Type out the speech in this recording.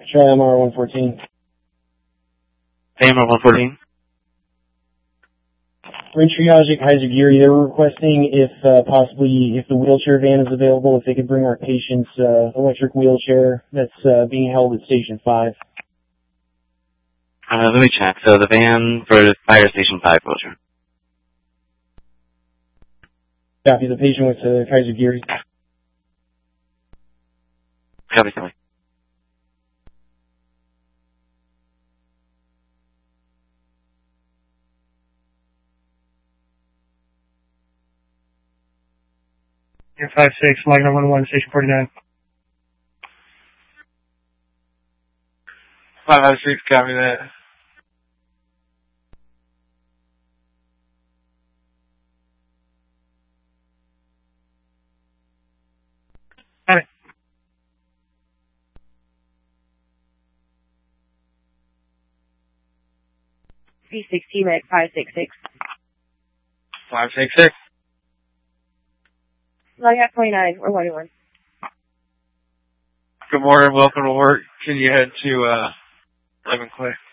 Try MR114. AMR-114. We're in triage at Kaiser Geary. They were requesting if possibly if the wheelchair van is available, if they could bring our patient's electric wheelchair that's being held at Station 5. Let me check. So the van for Fire Station 5, wheelchair. Copy. The patient was Kaiser Geary. Copy, copy. Air 5-6, line 911, Station 49. 556, copy that. Got it. P16 at 566. 566. Line 29 or 21. Good morning, welcome to work. Can you head to Lemon Clay?